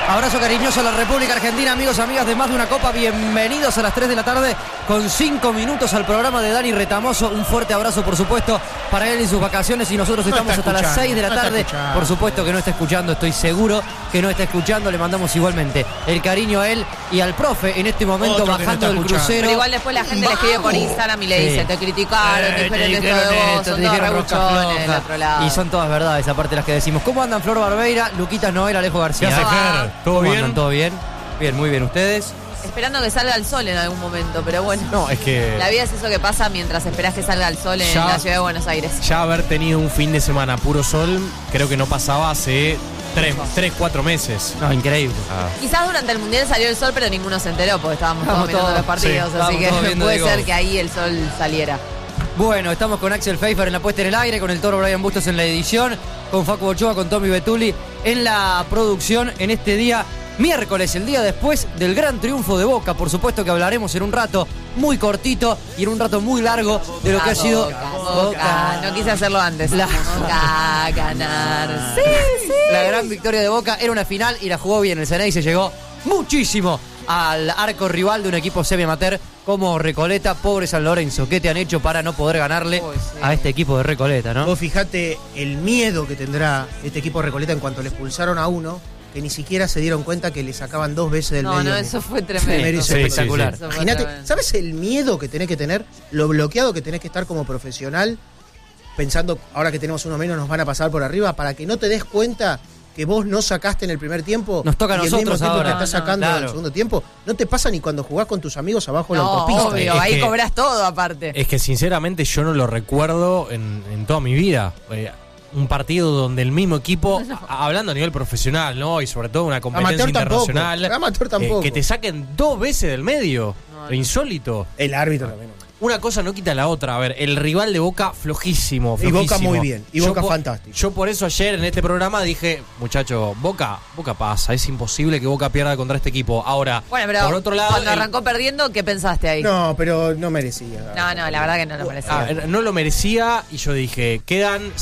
Abrazo cariñoso a la República Argentina, amigos, amigas de Más de una Copa. Bienvenidos a las 3 de la tarde con 5 minutos al programa de Dani Retamoso. Un fuerte abrazo, por supuesto, para él y sus vacaciones. Y nosotros estamos hasta las 6 de la tarde. Por supuesto que no está escuchando, estoy seguro que no está escuchando. Le mandamos igualmente el cariño a él y al profe en este momento bajando del crucero. Pero igual después la gente le escribe por Instagram y le dice, te criticaron, te dijeron esto de vos, son todos rebuchones del otro lado. Y son todas verdades, aparte las que decimos. ¿Cómo andan Flor Barbeira, Luquitas Noel, Alejo García? ¿Qué hace, Fer? ¿Todo bien? Andan? ¿Todo bien? Bien, muy bien. ¿Ustedes? Esperando que salga el sol en algún momento, pero bueno. No, es que La vida es eso que pasa mientras esperás que salga el sol en la ciudad de Buenos Aires. ya haber tenido un fin de semana puro sol, creo que no pasaba hace 3-4 meses. No, increíble. Quizás durante el Mundial salió el sol, pero ninguno se enteró porque estábamos todos mirando los partidos, sí, así que puede ser golf. que ahí el sol saliera. Bueno, estamos con Axel Pfeiffer en la puesta en el aire, con el Toro Brian Bustos en la edición, con Facu Ochoa, con Tommy Betuli en la producción en este día miércoles, el día después del gran triunfo de Boca. Por supuesto que hablaremos en un rato muy cortito y en un rato muy largo de lo que ha sido Boca. No quise hacerlo antes. Boca, ganar. Sí, sí. La gran victoria de Boca era una final y la jugó bien el Ceney, se llegó muchísimo al arco rival de un equipo semi-amateur como Recoleta. Pobre San Lorenzo, ¿qué te han hecho para no poder ganarle a este equipo de Recoleta, no? Vos fijate el miedo que tendrá este equipo de Recoleta en cuanto le expulsaron a uno, que ni siquiera se dieron cuenta que le sacaban 2 veces del medio. No, eso fue tremendo. Sí, espectacular. sí. Imagínate, ¿sabes el miedo que tenés que tener? Lo bloqueado que tenés que estar como profesional, pensando, ahora que tenemos uno menos, nos van a pasar por arriba, para que no te des cuenta que vos no sacaste en el primer tiempo. Nos toca a y nosotros el mismo tiempo ahora. que estás sacando en el segundo tiempo. No te pasa ni cuando jugás con tus amigos abajo de la autopista. Obvio, Es ahí que- cobras todo aparte. Es que sinceramente yo no lo recuerdo en toda mi vida. Un partido donde el mismo equipo, hablando a nivel profesional, ¿no? Y sobre todo una competencia Amateur tampoco. internacional, Amateur tampoco. que te saquen 2 veces del medio. No. Insólito. El árbitro también. Una cosa no quita la otra. A ver, el rival de Boca flojísimo. Y Boca flojísimo. muy bien. Y Boca fantástico. Yo por eso ayer en este programa dije, muchacho, Boca pasa. Es imposible que Boca pierda contra este equipo. Ahora, Bueno, pero por otro lado, cuando arrancó perdiendo, ¿qué pensaste ahí? No, pero no merecía. No, la verdad que no lo merecía. no lo merecía y yo dije, quedan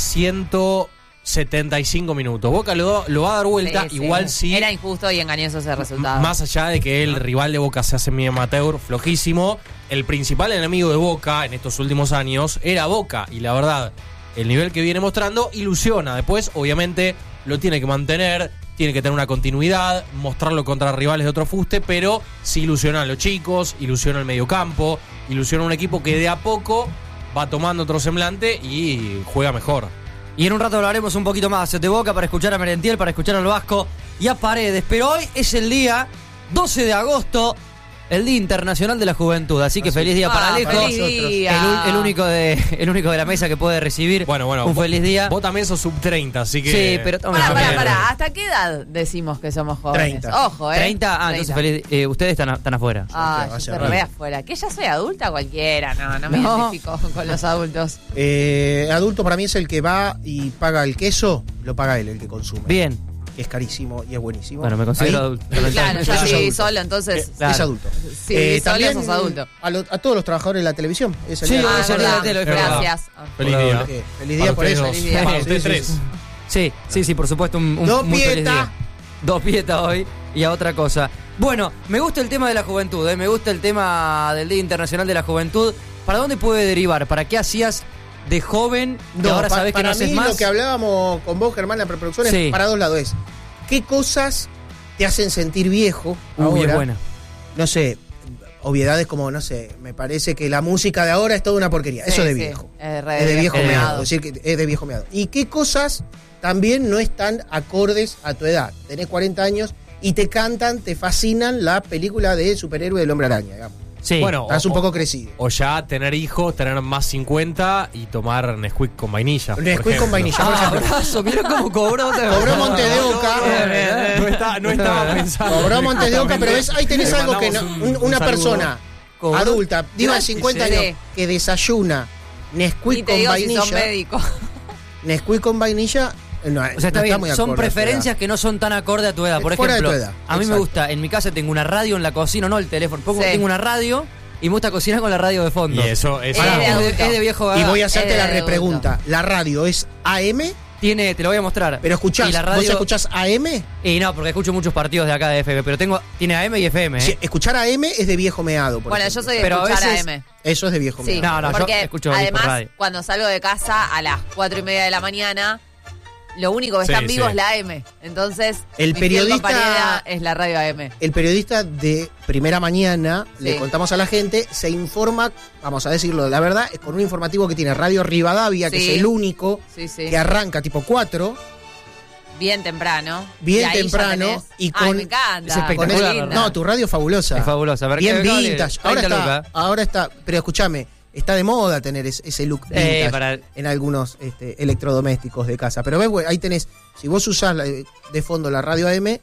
175 minutos. Boca lo va a dar vuelta, Sí, igual sí. sí. Era injusto y engañoso ese resultado. Más allá de que el rival de Boca se hace mi amateur, flojísimo, el principal enemigo de Boca en estos últimos años era Boca. Y la verdad, el nivel que viene mostrando ilusiona. Después, obviamente, lo tiene que mantener, tiene que tener una continuidad, mostrarlo contra rivales de otro fuste, pero sí ilusiona a los chicos, ilusiona al mediocampo, ilusiona a un equipo que de a poco va tomando otro semblante y juega mejor. Y en un rato hablaremos un poquito más de Boca para escuchar a Merentiel, para escuchar al Vasco y a Paredes. Pero hoy es el día 12 de agosto, el Día Internacional de la Juventud. Así que feliz día para Alejo. feliz día. El único de la mesa que puede recibir Bueno, un feliz día. Vos también sos sub-30, así que... Sí, pero Pará. ¿Hasta qué edad decimos que somos jóvenes? 30. Ojo, 30, 30. entonces feliz. Ustedes están afuera. Ah, yo Vaya, te vaya. re afuera. Que ya soy adulta cualquiera. No me No. identifico con los adultos. Adulto para mí es el que va y paga el queso, lo paga él, el que consume. Bien. Que es carísimo y es buenísimo. Bueno, me considero Ahí, adulto. Claro, Eso ya es sí, adulto. solo, entonces. Claro. Es adulto. Sí, solo también sos adulto. a todos los trabajadores de la televisión. Es el Sí, día. hoy es el día de verdad. tele, es verdad. Gracias. Feliz Hola, día. hola. Feliz día por Para eso. ustedes Feliz día. dos. Para Sí, ustedes sí, tres. sí. Sí, por supuesto, un Dos muy feliz pietas. día. 2 pietas hoy y a otra cosa. Bueno, me gusta el tema de la juventud, me gusta el tema del Día Internacional de la Juventud. ¿Para dónde puede derivar? ¿Para qué hacías de joven y No, ahora sabés que no para haces mí más? lo que hablábamos con vos, Germán, en la preproducción Sí. es para dos lados. Es qué cosas te hacen sentir viejo Uy, ahora. es buena. No sé, obviedades como, no sé, me parece que la música de ahora es toda una porquería. Eso Sí, de sí. viejo. Es re Es de viejo viejo meado. meado. Es decir, que es de viejo meado. ¿Y qué cosas también no están acordes a tu edad? Tenés 40 años y te cantan, te fascinan la película de superhéroe del Hombre Araña, digamos. Sí. Bueno, Estás un poco crecido. O ya tener hijos, tener más 50 y tomar Nesquik con vainilla. por Nesquik con ejemplo. vainilla, por ejemplo. Abrazo, mira cómo cobró. Cobró Montes de Oca. No estaba pensando. Cobró Montes de Oca, pero ves, ahí tenés Le algo que no, mandamos un una saludo. persona Cobró- adulta, digo de 50 Sí. años, que desayuna Y Nesquik te con digo si vainilla. son médicos. Nesquik con vainilla, no, O sea, está no bien, muy son acorde a tu preferencias edad. que no son tan acorde a tu edad. Por Fuera de ejemplo, tu edad, a mí me exacto. gusta, en mi casa tengo una radio en la cocina, no el teléfono, Sí. tengo una radio y me gusta cocinar con la radio de fondo. Y eso es... Es de es adulto. de viejo Y voy a gaga. hacerte Es la de repregunta. ¿La radio es AM Tiene, te lo voy a mostrar. Pero escuchás, Y la ¿vos radio, escuchás AM? y no, porque escucho muchos partidos de acá de FM, pero tiene AM y FM, Sí, escuchar AM es de viejo meado. Por Bueno, ejemplo. yo soy de Pero a escuchar veces- AM. Eso es de viejo Sí, meado. No, yo porque escucho por además radio. cuando salgo de casa a las 4:30 de la mañana, lo único que está Sí, en vivo sí. es la AM. Entonces, El mi fiel periodista- compañera es la radio AM. El periodista de Primera Mañana, le Sí. contamos a la gente, se informa, vamos a decirlo, la verdad, es con un informativo que tiene Radio Rivadavia, que Sí. es el único, Sí, sí. que arranca tipo 4, Bien temprano. bien Y ahí ya temprano, tenés- y Ay, con... me encanta. Es espectacular, Qué linda. No, tu radio es fabulosa. Es fabulosa. A ver, Bien ¿qué vale? vintage. 30 Ahora está, pero escúchame, está de moda tener ese look vintage para- en algunos electrodomésticos de casa. Pero ves, ahí tenés, si vos usás de fondo la radio AM,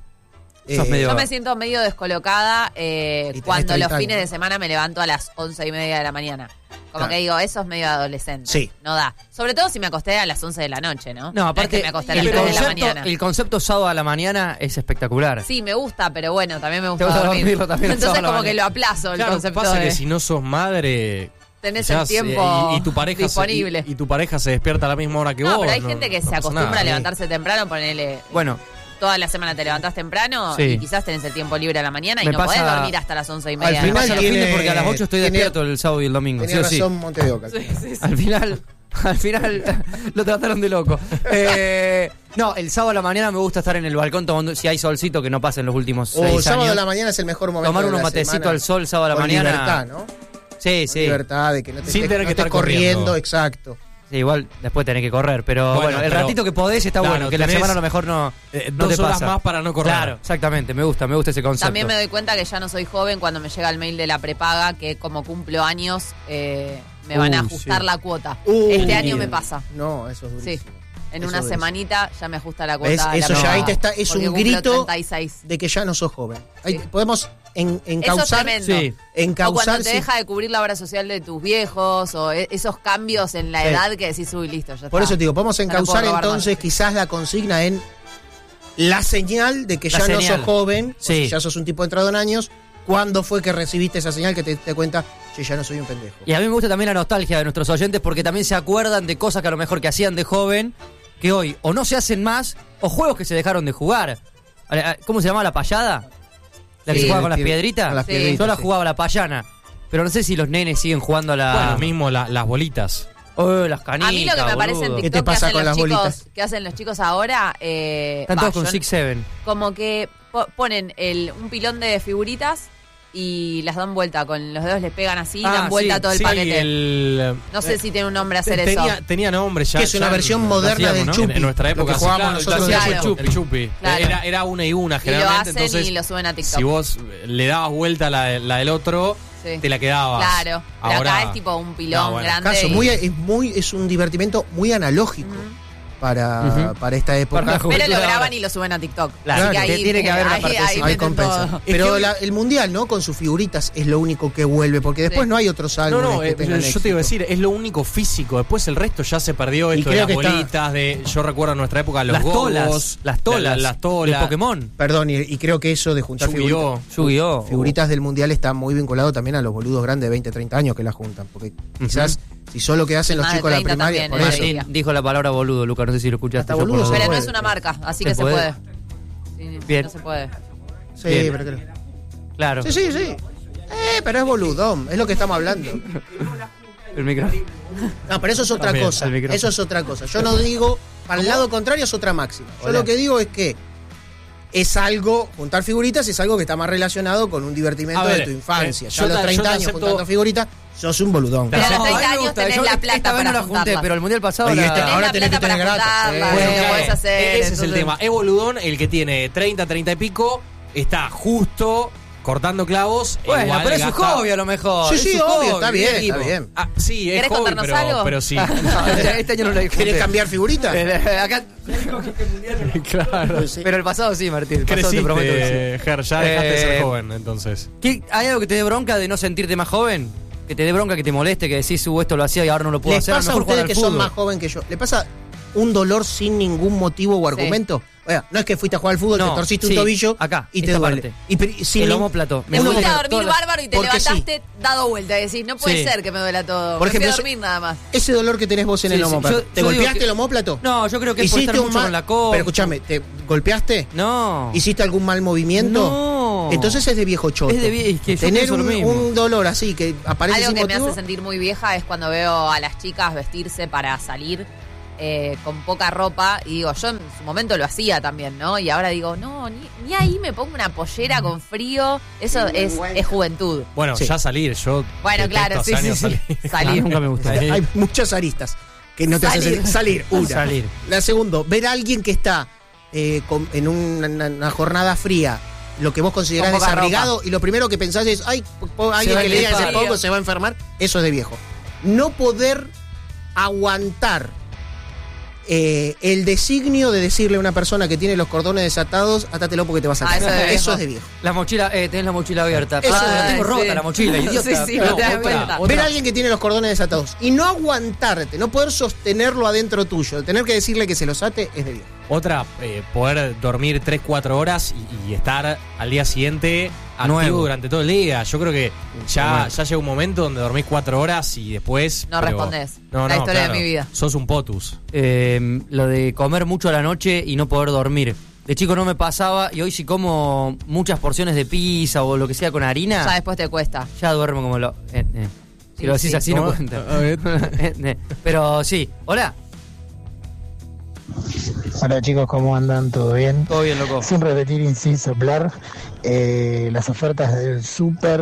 Sos medio- Yo me siento medio descolocada tenés cuando 30 los fines años. de semana me levanto a las 11:30 de la mañana. Como Claro. que digo, eso es medio adolescente. Sí. No da. Sobre todo si me acosté a las 11 de la noche, ¿no? No, es aparte, que me acosté a las el 3 de la concepto, mañana. el concepto sábado a la mañana es espectacular. Sí, me gusta, pero bueno, también me gusta Te gusta dormir. dormirlo también el Entonces sábado a la como que lo mañana. aplazo el Claro, concepto pasa de... que si no sos madre... Tenés quizás, el tiempo y tu pareja disponible. y tu pareja se despierta a la misma hora que No, vos. pero hay gente que se pasa acostumbra nada. a levantarse temprano, ponele... Bueno, Toda la semana te levantás temprano Sí. y quizás tenés el tiempo libre a la mañana y Me no podés pasa- dormir hasta las 11:30 Al de la final pasa mañana. los fines tiene- porque a las 8 estoy tiene- despierto el sábado y el domingo. tenía Sí o sí. razón Monte de Oca. Al final lo trataron de loco. No, el sábado a la mañana me gusta estar en el balcón tomando, si hay solcito, que no pasa en los últimos 6 años. Sábado a la mañana es el mejor momento. Tomar de unos la matecitos semana, al sol sábado a la con mañana. Libertad, ¿no? Sí, Con sí. libertad, de que no te Sin estés, tener no que estés estar corriendo. exacto. Sí, igual después tenés que correr, pero bueno, el pero- ratito que podés está Claro, bueno, que la tenés, semana a lo mejor no te 2 horas pasa. más para no correr. Claro, exactamente, me gusta ese concepto. También me doy cuenta que ya no soy joven cuando me llega el mail de la prepaga que como cumplo años me van a ajustar sí. la cuota. Uy. Este año me pasa. No, eso es Sí. durísimo. En Eso una es semanita ya me ajusta la cuota. ¿Ves? de la Eso ya prepaga, ahí te está, es porque un cumplo grito 36. de que ya no sos joven. Ahí Sí. podemos Eso es encauzar. tremendo. Sí. O cuando Encauzar. te sí. deja de cubrir la obra social de tus viejos o esos cambios en la Sí. edad que decís, uy, listo, ya Por está. eso te digo, podemos Ya no puedo encauzar robar entonces más. quizás la consigna en la señal de que La ya no señal. sos joven, o Sí. si ya sos un tipo entrado en años. ¿Cuándo fue que recibiste esa señal que te cuenta, che, ya no soy un pendejo? Y a mí me gusta también la nostalgia de nuestros oyentes porque también se acuerdan de cosas que a lo mejor que hacían de joven, que hoy o no se hacen más, o juegos que se dejaron de jugar. ¿Cómo se llamaba la payada? La que Sí, se jugaba con las tiene- piedritas. con las Sí. piedritas, Yo la sí. jugaba a la payana. Pero no sé si los nenes siguen jugando a la. Bueno, mismo las bolitas. Las canicas. A mí lo que me parece en boludo. ¿Qué te TikTok que pasa hacen, con los las chicos, bolitas? que hacen los chicos ahora, Están todos con yo- 6-7. como que ponen un pilón de figuritas y las dan vuelta, con los dedos les pegan así y dan vuelta sí, todo el Sí, paquete. No sé si tiene un nombre hacer eso. Tenía nombre ya. Que es una ya versión lo moderna hacíamos, del ¿no? chupi. En nuestra Lo que época sí, jugábamos claro, nosotros el hacíamos chupi, el chupi. Claro. Era una y una Y lo generalmente. hacen Entonces, y lo suben a TikTok. si vos le dabas vuelta a la del otro, Sí. te la quedabas. Claro, pero Ahora, acá es tipo un pilón No, bueno. grande. Caso, y- es un divertimento muy analógico para esta época. Para la juventud. Pero lo ahora. graban y lo suben a TikTok. Claro, Así que ahí, tiene que haber una ahí partecita. Ahí meten compensa. todo. Pero Es que- el mundial, ¿no? Con sus figuritas es lo único que vuelve, porque después Sí. no hay otros No, álbumes no, que tengan yo te iba a éxito. decir, es lo único físico. Después el resto ya se perdió. Y Esto de creo las que está- bolitas, yo recuerdo en nuestra época los Las tolas. gogos, Las tolas. las tolas. De Pokémon. Perdón, y creo que eso de juntar Yu-Gi-Oh. Yu-Gi-Oh. figuritas del mundial está muy vinculado también a los boludos grandes de 20, 30 años que la juntan. Porque quizás si solo que hacen los Más de chicos de la 30 primaria, también, por ¿eh? eso. Sí. Martín dijo la palabra boludo, Luca, no sé si lo escuchaste. Hasta yo boludo por- se Pero no puede. es una marca, así Se que se puede. puede. Sí, Bien. no se puede. Sí, Bien. pero creo. Claro. Sí. Pero es boludón, es lo que estamos hablando. El micrófono. No, pero eso es otra También, cosa. el micrófono. Eso es otra cosa. Yo no digo, para el lado contrario es otra máxima. Yo Hola. lo que digo es que es algo, juntar figuritas es algo que está más relacionado con un divertimento A ver, de tu infancia. Ya yo a los te 30 años acepto- juntando figuritas, sos un boludón. Pero a los No, 30 a mí me años gusta. tenés Yo la esta plata vez para no la junté, juntarlas. pero el mundial pasado Oye, la- este- ahora la tenés que plata tener para gratis. juntarla, Bueno, lo podés hacer. Ese es el entonces- tema. Es boludón el que tiene 30, 30 y pico, está justo cortando clavos. e Bueno, igual pero es su gasta- hobby a lo mejor. Sí, es sí, su obvio, hobby, está bien, Diego. está bien. Ah, sí, es ¿Querés hobby, contarnos algo? pero sí. No, este año no lo ¿Querés cambiar figuritas? Acá, Claro. pero el pasado sí, Martín. El pasado te prometo que Creciste, Ger, ya dejaste de ser Eh, joven, entonces. sí. ¿Hay algo que te dé bronca de no sentirte más joven? Que te dé bronca, que te moleste, que decís, esto lo hacía y ahora no lo puedo ¿Les hacer. A lo pasa a mejor jugar ustedes al que son fútbol. más jóvenes que yo? ¿Le pasa un dolor sin ningún motivo o argumento? Oiga, no es que fuiste a jugar al fútbol, te torciste un tobillo acá, y te duele. El omóplato. Me fuiste a dormir bárbaro y te levantaste dado vuelta y decís, no puede ser que me duela todo. Por ejemplo, dormir nada más. Ese dolor que tenés vos en el omóplato, ¿te golpeaste el omóplato? No, yo creo que es por estar mucho con la copa. Pero escúchame, ¿te golpeaste? No. ¿Hiciste algún mal movimiento? No. Entonces es de viejo choto. Es que tener un dolor así que aparece algo sin que motivo. me hace sentir muy vieja es cuando veo a las chicas vestirse para salir con poca ropa, y digo, yo en su momento lo hacía también, ¿no? Y ahora digo, no, ni ahí me pongo una pollera con frío, eso es juventud. Bueno, ya salir, yo... Bueno, claro, sí. Salir nunca me gusta. Hay muchas aristas que no te hacen salir. Salir. La segunda, ver a alguien que está en una jornada fría, lo que vos considerás desabrigado, y lo primero que pensás es, alguien que le diga que se ponga se va a enfermar, eso es de viejo. No poder aguantar el designio de decirle a una persona que tiene los cordones desatados, atátetelo porque te vas a caer. Eso es de viejo. La mochila, tenés la mochila abierta. Tengo rota la mochila, idiota. Sí, no te das cuenta. Ver a alguien que tiene los cordones desatados y no aguantarte, no poder sostenerlo adentro tuyo, tener que decirle que se los ate, es de viejo. Otra, poder dormir 3-4 horas y estar al día siguiente activo durante todo el día. Yo creo que ya llega un momento donde dormís 4 horas y después... No respondés. La historia de mi vida. Sos un potus. Lo de comer mucho a la noche y no poder dormir. De chico no me pasaba, y hoy si como muchas porciones de pizza o lo que sea con harina... Ya después te cuesta. Ya duermo como lo... Si lo decís así no cuenta. Pero sí. Hola. Hola chicos, ¿cómo andan? ¿Todo bien? Todo bien, loco. Sin repetir y sin soplar, las ofertas del súper,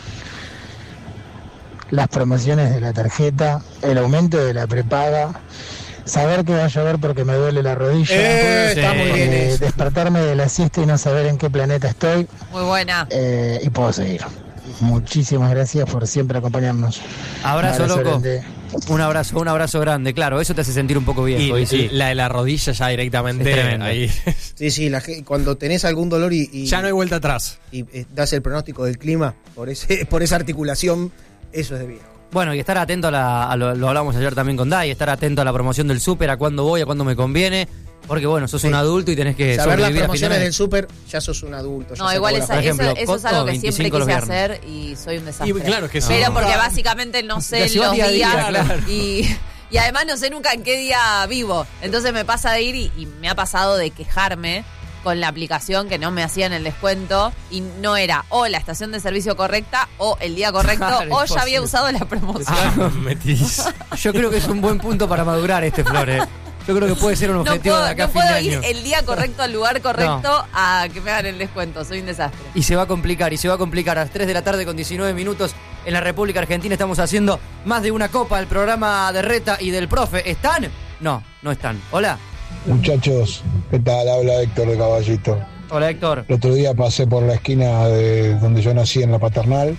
las promociones de la tarjeta, el aumento de la prepaga, saber que va a llover porque me duele la rodilla, está muy bien eso. Despertarme de la siesta y no saber en qué planeta estoy. Muy buena. Y puedo seguir. Muchísimas gracias por siempre acompañarnos. Abrazo, loco. Grande. Un abrazo grande, claro, eso te hace sentir un poco viejo. Y la de la rodilla ya directamente ahí. Sí, cuando tenés algún dolor y ya no hay vuelta atrás. Y das el pronóstico del clima por esa articulación, eso es de viejo. Bueno, y estar atento lo hablamos ayer también con Dai, estar atento a la promoción del súper, a cuándo voy, a cuándo me conviene. Porque bueno, sos un adulto y tenés que saber las sobrevivir promociones del súper, ya sos un adulto. No, igual eso es algo que siempre quise hacer y soy un desastre. Y claro que sí. Pero porque básicamente no sé los días claro. y además no sé nunca en qué día vivo. Entonces me pasa de ir y me ha pasado de quejarme con la aplicación que no me hacían el descuento y no era o la estación de servicio correcta o el día correcto o ya había usado la promoción. Yo creo que es un buen punto para madurar Flores. Yo creo que puede ser un objetivo de acá a fin de año. No puedo ir el día correcto al lugar correcto a que me hagan el descuento. Soy un desastre. Y se va a complicar, a las 3 de la tarde con 19 minutos en la República Argentina. Estamos haciendo más de una copa. El programa de Reta y del Profe. ¿Están? No están. Hola. Muchachos, ¿qué tal? Habla Héctor de Caballito. Hola, Héctor. El otro día pasé por la esquina de donde yo nací, en la Paternal.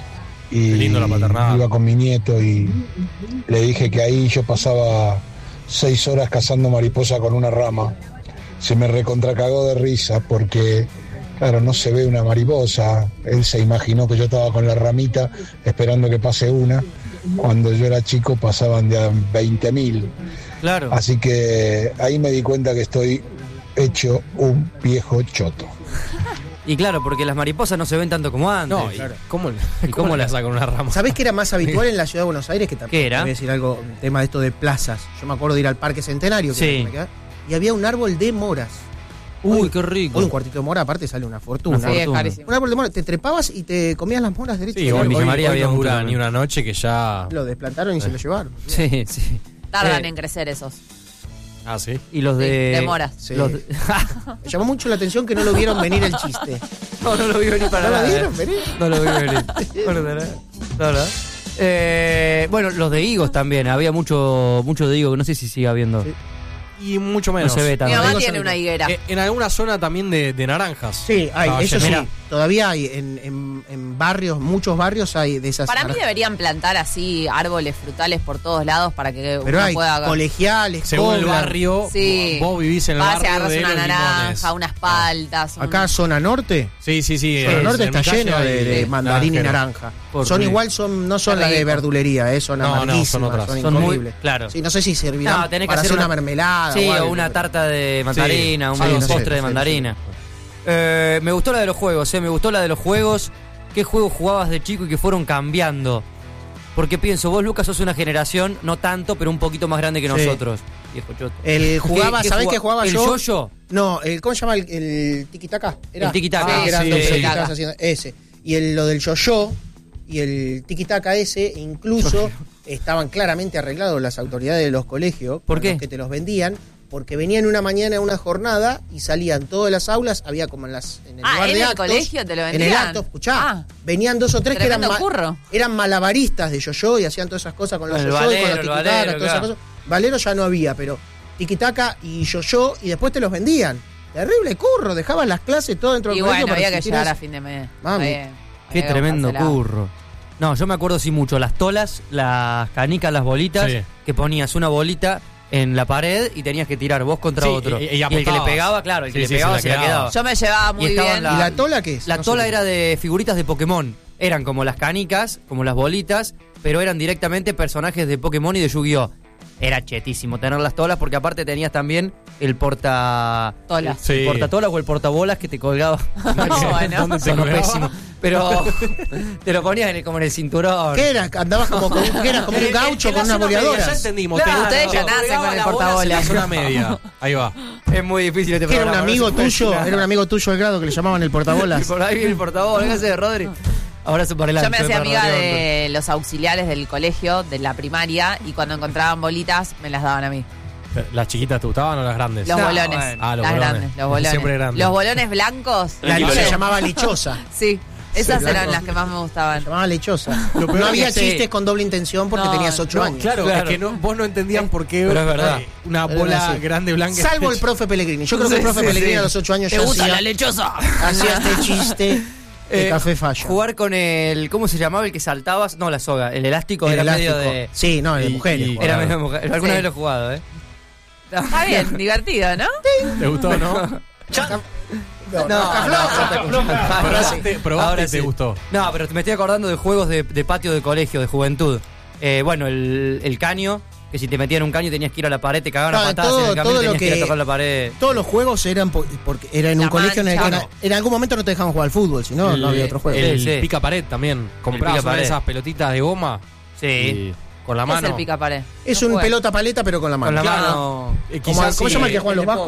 Y lindo la Paternal. Iba con mi nieto y le dije que ahí yo pasaba 6 horas cazando mariposa con una rama. Se me recontracagó de risa porque, claro, no se ve una mariposa. Él se imaginó que yo estaba con la ramita esperando que pase una. Cuando yo era chico pasaban de 20.000. Claro. Así que ahí me di cuenta que estoy hecho un viejo choto. Y claro, porque las mariposas no se ven tanto como antes. No, claro. ¿Cómo las sacan una rama? ¿Sabés que era más habitual en la ciudad de Buenos Aires? Que también, ¿qué era? Voy a decir algo, un tema de esto de plazas. Yo me acuerdo de ir al Parque Centenario. Sí. Y había un árbol de moras. Uy, qué rico. Hoy un cuartito de mora aparte sale una fortuna. Sí, es carísimo. Un árbol de mora, te trepabas y te comías las moras derecho. Sí, en Villa María había dura ni una noche que ya... Lo desplantaron y se lo llevaron. Sí. Tardan en crecer esos. Ah, ¿sí? Y los de moras. Sí. Me llamó mucho la atención que no lo vieron venir el chiste. No lo vi venir para nada. ¿No lo vieron venir? No lo vi venir. Bueno, los de higos también. Había mucho de higo, no sé si sigue habiendo. Sí. Y mucho menos. No se ve Mi tanto. mamá Digo, tiene yo- una higuera. En alguna zona también de naranjas. Sí, hay, Estaba eso lleno. sí. Todavía hay en barrios, muchos barrios hay de esas. Para mí deberían plantar así árboles frutales por todos lados para que Pero uno hay pueda... colegiales, Según el Cobra. barrio, Sí. vos vivís en el Vas y barrio agarras de una los naranja, limones. unas paltas. Acá, zona norte. Sí. Zona norte está lleno de mandarín y naranjero. naranja. Por Son mí. igual, no son las de rico. verdulería, son No, no, amarguísimas, son otras. son Son muy- incomibles. claro. Sí, no sé si servirán No, tenés que para hacer hacer una una- mermelada. Sí, algo, o una pero- tarta de mandarina, Sí, un sí, no sé, postre de sí, mandarina. Me gustó la de los juegos, me gustó la de los juegos. ¿Qué juegos jugabas de chico y que fueron cambiando? Porque pienso, vos, Lucas, sos una generación, no tanto, pero un poquito más grande que Sí. nosotros. Viejo choto. ¿Sabés qué jugaba ¿El yo? yo-yo? No, ¿cómo se llama el tiki-taka? El tiki-taka. Sí, eran Sí, dos sí. tiki-takas haciendo ese. Y lo del yo-yo y el tiki-taka ese, incluso estaban claramente arreglados las autoridades de los colegios. ¿Por con qué? los que te los vendían. Porque venían una mañana, una jornada, y salían todas las aulas, había como en el lugar ¿en de el actos. colegio te lo En el vendían? acto, escuchá, Ah. venían 2 o 3 que eran, Tremendo curro. eran malabaristas de yo-yo y hacían todas esas cosas con los El yo-yo y con valero, los el tiki-taka, valero, todas esas claro. cosas. Valero ya no había, pero tiki-taka y yo-yo, y después te los vendían. Terrible curro, dejaban las clases todo dentro del Y colegio bueno, había para que asistir llegar a a eso. fin de mes. Mami. Había Qué que tremendo buscársela. curro. No, yo me acuerdo sí mucho, las tolas, las canicas, las bolitas, Sí. que ponías una bolita en la pared y tenías que tirar vos contra Sí, otro. y el que le apostabas. pegaba, claro, el que Sí, le sí, pegaba se se la la quedaba. quedaba. Yo me llevaba muy estaban bien. la- ¿Y la tola qué es? La No sé tola qué. era de figuritas de Pokémon. Eran como las canicas, como las bolitas, pero eran directamente personajes de Pokémon y de Yu-Gi-Oh! Era chetísimo tener las tolas porque aparte tenías también el Tolas. Sí. el portatolas o el portabolas que te colgaba. Bueno. ¿Dónde te Sonó colgaba? pésimo. Pero te lo ponías como en el cinturón. ¿Qué era? Andabas como ¿qué era? Como un gaucho con una boleadora. Ya entendimos. Claro, ustedes ya nacen con el portabolas. En la zona media. Ahí va. Es muy difícil este ¿Qué era un programa, amigo no se puede tuyo? decir nada. Era un amigo tuyo del grado que le llamaban el Y portabolas. por ahí viene el portabolas, ¿qué hace, Rodri? Abrazo para el Yo ancho, me hacía para amiga Rodrigo. de los auxiliares del colegio, de la primaria, y cuando encontraban bolitas, me las daban a mí. ¿Las chiquitas te gustaban o las grandes? Los No, bolones. bueno. Ah, los las bolones. grandes, los bolones. Siempre grandes. Los bolones blancos. La ¿viste? se llamaba lichosa. Sí, esas Sí, eran blanco. las que más me gustaban. Se llamaba lechosa. peor No había es que sí. chistes con doble intención porque No, tenías 8 No, años. claro, Claro. es que vos no entendían por qué Pero es verdad. una Era bola así. grande blanca. Salvo el profe Pellegrini. Yo creo que el Sí, profe sí, Pellegrini sí. a los 8 años ¿Te ya gusta hacía, la lechosa? hacía este chiste de café falla. Jugar con el. ¿Cómo se llamaba el que saltabas? No, la soga. El elástico El era elástico. medio de. Sí, no, el de Y- mujeres. y- jugaba. Era medio mujer. Alguna Sí. vez lo he jugado, ¿eh? Está bien, divertido, ¿no? ¿Te gustó, no? Probaste Ahora y te sí. gustó. No, pero me estoy acordando de juegos de patio de colegio, de juventud. Bueno, el caño, que si te metían un caño tenías que ir a la pared, te cagaban No, a patadas en el camino, todo lo tenías que ir que- a tocar la pared. Todos los juegos eran porque era en un La colegio en el que mancha. en algún momento no te dejaban jugar al fútbol, si no, no había otro juego. El Sí, sí. pica pared también. Comprabas pica una de pared. esas pelotitas de goma. Sí. Y con la ¿Qué es mano. el picapared? Es No un jugué. pelota paleta, pero con la mano. Con la Claro. mano. ¿Cómo se llama el que juegan los vascos?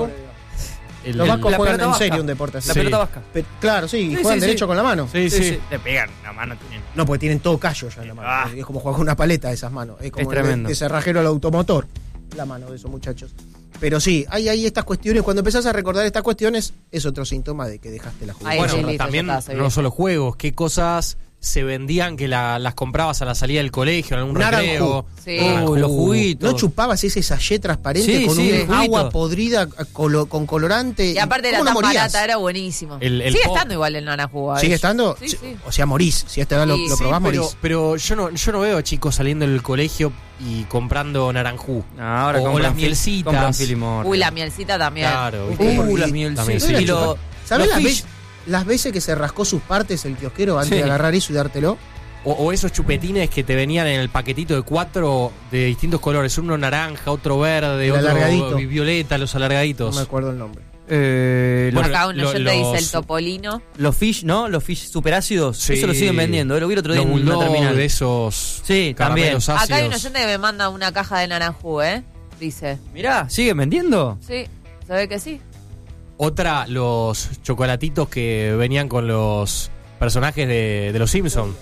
Los vascos La juegan pelota en vasca. serio un deporte así. La Sí. pelota vasca. Claro, sí, Sí, juegan sí, derecho sí. con la mano. Sí, sí. Te pegan la mano. Tienen. No, porque tienen todo callo ya en la mano. Es como jugar con una paleta de esas manos. Es como Es tremendo. de cerrajero al automotor. La mano de esos muchachos. Pero sí, hay estas cuestiones. Cuando empezás a recordar estas cuestiones, es otro síntoma de que dejaste la Ay, juventud. Bueno, sí, listo, también ya está, soy no viejo. solo juegos, qué cosas se vendían que las comprabas a la salida del colegio, en algún Naranjú. recreo. Sí. Uy, los juguitos. ¿No chupabas ese sachet transparente Sí, con sí, un el juguito. agua podrida con colorante? Y aparte era ¿Cómo no tan morías? barata, era buenísimo. El Sigue pop. estando igual el naranjú. ¿Sigue estando? Sí, sí. O sea, morís. Si a esta edad lo Sí, probás, pero, morís. pero yo no veo chicos saliendo del colegio y comprando naranjú. Ahora o compran las fil- mielcitas. compran Filimor. Uy, la mielcita también. Claro, ¿viste? Las También mielcitas. sí. Y lo- ¿Sabés los las, fish. las veces que se rascó sus partes el kiosquero antes Sí. de agarrar eso y dártelo? O esos chupetines que te venían en el paquetito de 4 de distintos colores. Uno naranja, otro verde, El otro alargadito. violeta, los No alargaditos. me acuerdo el nombre. Bueno, Acá un oyente dice el los- topolino. Los fish, ¿no? Los fish superácidos. Sí. Eso lo siguen vendiendo. Lo vi el otro día los en una bulldog terminal. de esos Sí, caramelos ácidos. Acá hay un oyente que me manda una caja de naranjú, dice. Mirá, ¿siguen vendiendo? Sí, se ve que sí. Otra, los chocolatitos que venían con los personajes de los Simpsons.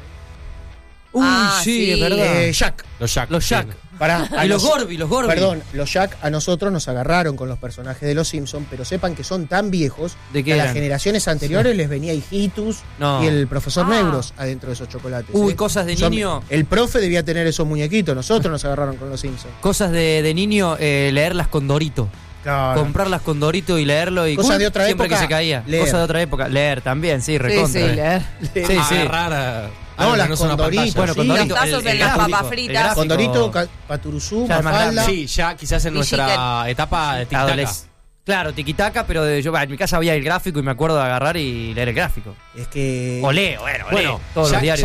Uy, Ah, sí, sí. es verdad. Jack. Los Jack. Los Jack. Pará, a Y los nos- Gorby, los Gorby. Perdón, los Jack a nosotros nos agarraron con los personajes de los Simpsons, pero sepan que son tan viejos ¿De qué que a las eran? generaciones anteriores les venía Hijitus No. y el profesor Ah. Neuros adentro de esos chocolates. Uy, cosas de Son- niño. El profe debía tener esos muñequitos, nosotros nos agarraron con los Simpsons. Cosas de niño, leerlas con Dorito. Claro. comprarlas con Dorito y leerlo. Y Cosa de otra siempre época, que se caía. leer. Cosa de otra época. Leer también, sí, recontra. Sí, leer. Sí. Agarrar No, las no es una con Dorito, pantalla. Bueno, con sí. Dorito. Los tazos en las gráfico, papas el fritas. gráfico. Con Dorito, Paturuzú, Ya es más Mafalda. grande. Sí, ya quizás en Y nuestra chicken. etapa de tic-tac. Claro, tiquitaca, pero en mi casa había el gráfico y me acuerdo de agarrar y leer el gráfico. Es que... Olé, Bueno, todos ya, los diarios.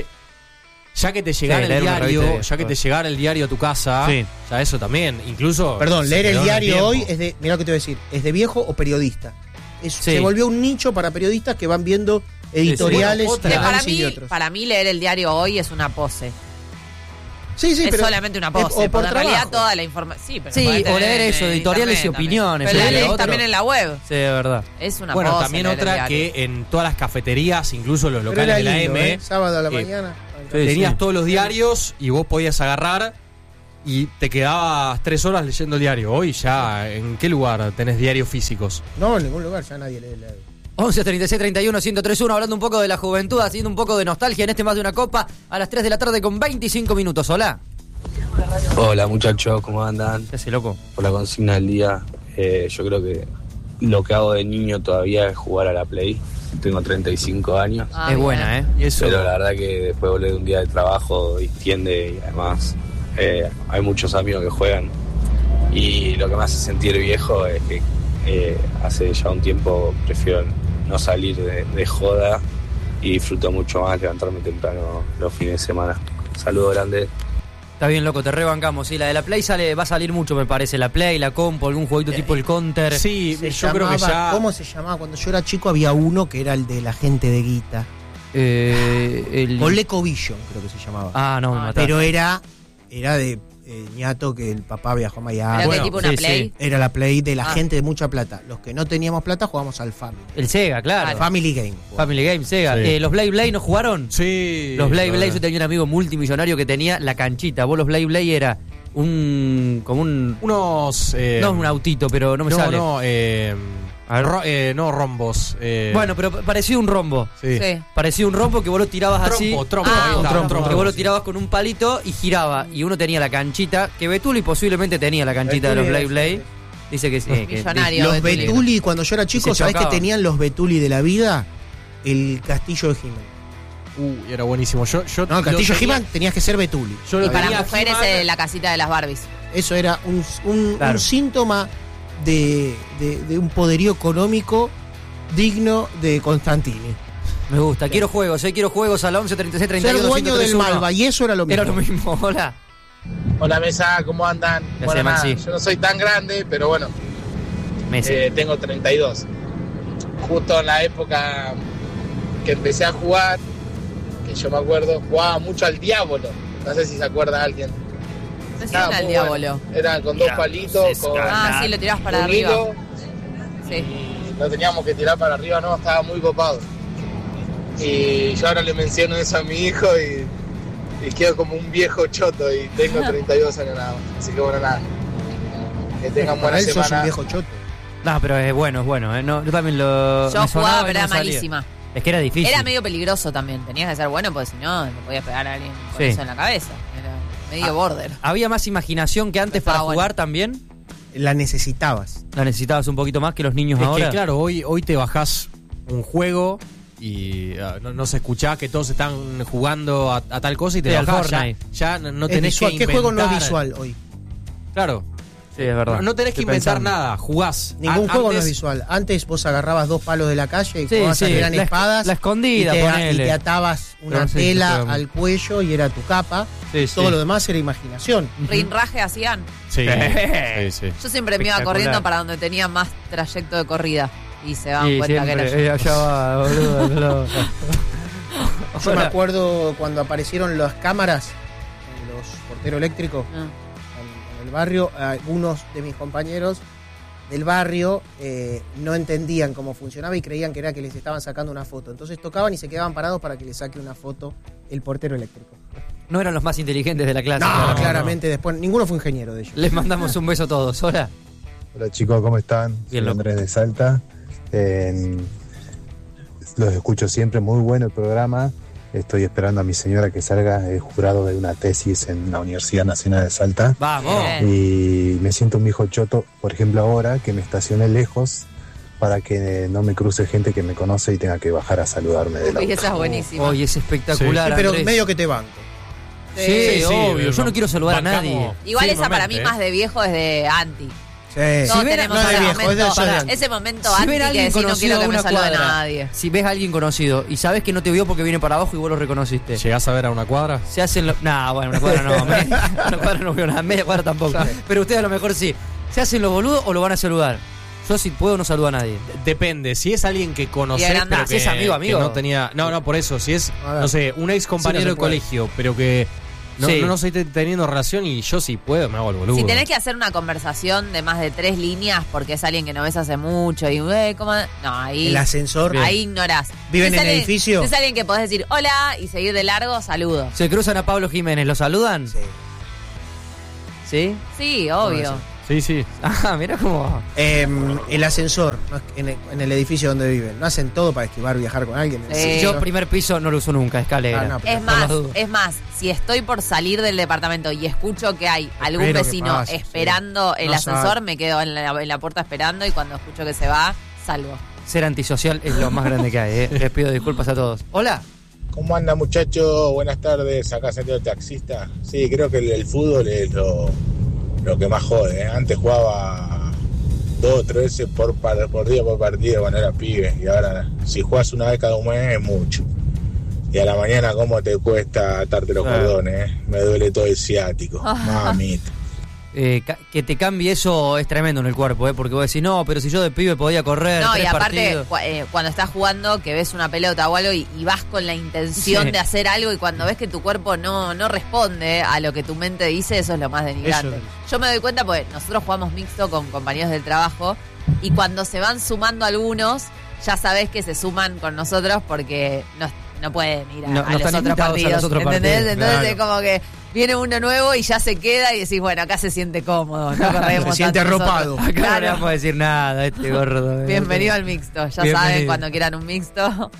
ya que te llegara Sí, el leer una diario, revista de- ya que te llegara el diario a tu casa, Sí. ya eso también, incluso. Perdón, se leer el quedó en diario tiempo. hoy es de... Mirá lo que te voy a decir. ¿Es de viejo o periodista? Sí. Se volvió un nicho para periodistas que van viendo editoriales Bueno, y otra. análisis de otros. Para mí leer el diario hoy es una pose. Sí, es pero solamente una pose. o por porque en realidad trabajo. toda la información. Sí, pero Sí, podés o tener leer en eso, editoriales internet y opiniones, Pero o la leer lees otro. también en la web. Sí, de verdad. Es una Bueno, pose. también leer el otra diario. que en todas las cafeterías, incluso los Pero locales era de la lindo, M, sábado a la Sí. mañana. Sí, tenías sí. todos los diarios y vos podías agarrar y te quedabas 3 horas leyendo el diario. Hoy ya, ¿en qué lugar tenés diarios físicos? No, en ningún lugar ya nadie lee. 11 36 31 1031, hablando un poco de la juventud, haciendo un poco de nostalgia en este Más de una Copa a las 3 de la tarde con 25 minutos. Hola. Hola muchachos, ¿cómo andan? Ese loco. Por la consigna del día, yo creo que lo que hago de niño todavía es jugar a la Play. Tengo 35 años, Ah, Es bien. buena, ¿eh? Y eso. pero la verdad que después volver de un día de trabajo distiende y además hay muchos amigos que juegan. Y lo que me hace sentir viejo es que hace ya un tiempo prefiero no salir de joda y disfruto mucho más levantarme temprano los fines de semana. Saludos grandes. Está bien, loco, te rebancamos. Sí, la de la Play va a salir mucho, me parece. La Play, la Compo, algún jueguito tipo el Counter. Sí, Se yo creo que llamaba- ya. ¿Cómo se llamaba? Cuando yo era chico había uno que era el de la gente de guita. ColecoVision creo que se llamaba. Ah, no, me mataste. Pero era de ñato que el papá viajó a Miami. ¿Era bueno, que tipo una sí, Play? sí. Era la Play de la Ah. gente de mucha plata. Los que no teníamos plata jugábamos al Family. El Sega, claro. Family Game. Family Game, Sega. Sí. ¿Los Blade Blade no jugaron? Sí. Los Blade lo- Blade, yo tenía un amigo multimillonario que tenía la canchita. Vos los Blade Blade era como un... Unos. no es un autito, pero no me sale. A ver. No rombos. Bueno, pero parecía un rombo. sí. Sí. Parecía un rombo que vos lo tirabas así. Trompo, Ah, ahí está, un trompo. Que vos lo tirabas con un palito y giraba. Y uno tenía la canchita, que Betuli posiblemente tenía la canchita de los Blade Blade. Dice que sí. Millonario. Los Betuli. Betuli, cuando yo era Y chico, se ¿sabés qué chocaban. tenían los Betuli de la vida? El castillo de He-Man. Era buenísimo. Yo No, el castillo de tenía- He-Man tenías que ser Betuli. Yo lo Y para tenía mujeres He-Man. la casita de las Barbies. Eso era Claro. un síntoma de un poderío económico digno de Constantini. Me gusta. Quiero juegos, quiero juegos a la 11 36 Ser 31 dueño del 1031. Malva, y eso era lo mismo. Era lo mismo. Hola. Hola mesa, ¿cómo andan? ¿Qué Bueno, hace, nada, Maxi? yo no soy tan grande, pero bueno, Messi. tengo 32. Justo en la época que empecé a jugar, que yo me acuerdo, jugaba mucho al Diablo. No sé si se acuerda alguien. No sé si Estaba era el muy diablo. bueno. Era con dos palitos, con Ah, sí, lo tirabas para un arriba. hilo, Sí. y lo teníamos que tirar para arriba, no, estaba muy copado. Y yo ahora le menciono eso a mi hijo y quedo como un viejo choto y tengo 32 años nada más. Así que bueno, nada. Que tengan Para buena él sos un semana. viejo choto. No, pero es bueno, es bueno. No, yo también lo. Yo me sonaba jugaba, y pero no era me salía. malísima. Es que era difícil. Era medio peligroso también. Tenías que ser bueno porque si no, le podías pegar a alguien con Sí. eso en la cabeza. Era medio border. Había más imaginación que antes Estaba para bueno. jugar también. La necesitabas. La necesitabas un poquito más que los niños Es ahora. que claro, hoy te bajás un juego y no se escuchá que todos están jugando a tal cosa y te Sí, al bajás. Fortnite. Ya no Es tenés visual. que ¿Qué inventar. juego no es visual hoy? Claro. Sí, es verdad. No tenés que Estoy inventar pensando. nada, jugás. Ningún juego no es Antes- visual. Antes vos agarrabas dos palos de la calle y Sí, jugabas sí, a que eran la espadas. la escondida, y te, ponele. y te atabas una Pero no sé si tela se puede- al cuello y era tu capa. Sí, sí. Todo lo demás era imaginación. Rinraje hacían. Sí, sí, sí. Yo siempre me iba Espectacular. corriendo para donde tenía más trayecto de corrida. Y se daban Sí, cuenta que era siempre. yo. Allá va, boludo. Yo me Hola. acuerdo cuando aparecieron las cámaras en los porteros eléctricos Ah. en el barrio, algunos de mis compañeros del barrio no entendían cómo funcionaba y creían que era que les estaban sacando una foto. Entonces tocaban y se quedaban parados para que les saque una foto el portero eléctrico. No eran los más inteligentes de la clase. No, claramente después ninguno fue ingeniero de ellos. Les mandamos un beso a todos. Hola. Hola chicos, ¿cómo están? Bien, Soy loco. Andrés de Salta. Los escucho siempre, muy bueno el programa. Estoy esperando a mi señora que salga jurado de una tesis en la Universidad Nacional de Salta. ¡Vamos! Y me siento un viejo choto, por ejemplo, ahora que me estacioné lejos para que no me cruce gente que me conoce y tenga que bajar a saludarme del auto. Y esa es buenísima. Hoy es espectacular, Sí, pero Andrés. medio que te banco. Sí, obvio. Yo no quiero saludar a nadie. Igual esa para mí más de viejo es de anti. Sí. Todos tenemos no de ese viejo, es de momento, Soyan. ese momento Si anti ven a que alguien decís no conocido quiero que a me una salude cuadra, nadie. si ves a alguien conocido y sabes que no te vio porque viene para abajo y vos lo reconociste, ¿Llegás a ver a una cuadra? se hacen nah, bueno, una cuadra no, una cuadra no veo nada, media cuadra tampoco. Pero ustedes a lo mejor sí. ¿Se hacen los boludos o lo van a saludar? Yo si puedo no saludo a nadie. Depende, si es alguien que conocés, Bien, pero si es amigo, que no tenía... No, por eso, si es, no sé, un ex compañero de colegio, pero que no estoy teniendo relación y yo si puedo me hago el boludo. Si tenés que hacer una conversación de más de 3 líneas porque es alguien que no ves hace mucho y ¿cómo? No, ahí El ascensor. ahí ignorás. ¿Viven Si es en el alguien- edificio? Si es alguien que podés decir hola y seguir de largo, saludo. Se cruzan a Pablo Jiménez, ¿lo saludan? Sí. ¿Sí? Sí, obvio. Sí. Ah, mirá cómo... El ascensor, ¿no? en el edificio donde viven. ¿No hacen todo para esquivar viajar con alguien? Sí. Yo primer piso no lo uso nunca, escalera. Ah, no, pero Es por las más, dudas. si estoy por salir del departamento y escucho que hay algún Espero que vecino pase, esperando sí. el No ascensor, sabe. me quedo en la puerta esperando y cuando escucho que se va, salgo. Ser antisocial es lo más grande que hay, Les pido disculpas a todos. Hola. ¿Cómo anda, muchachos? Buenas tardes, acá Santiago Taxista. Sí, creo que el fútbol es lo que más jode, ¿eh? Antes jugaba 2 o 3 veces por día por partido cuando era pibe, y ahora si juegas una vez cada un mes es mucho. Y a la mañana cómo te cuesta atarte los cordones, ¿eh? Me duele todo el ciático, mamita. Que te cambie eso es tremendo en el cuerpo, porque vos decís, no, pero si yo de pibe podía correr No, 3 y aparte, partidos. cuando estás jugando, que ves una pelota o algo y vas con la intención Sí. de hacer algo y cuando ves que tu cuerpo no responde a lo que tu mente dice, eso es lo más denigrante. Eso. Yo me doy cuenta porque nosotros jugamos mixto con compañeros del trabajo y cuando se van sumando algunos, ya sabés que se suman con nosotros porque no pueden ir No a los están otros invitados a partidos. los otros ¿Entendés? partidos, Entonces claro. es como que viene uno nuevo y ya se queda y decís, bueno, acá se siente cómodo. No corremos Se siente tanto arropado. nosotros. Acá no le Claro. vamos a decir nada, este gordo. Bienvenido al mixto. Ya Bienvenido. saben, cuando quieran un mixto.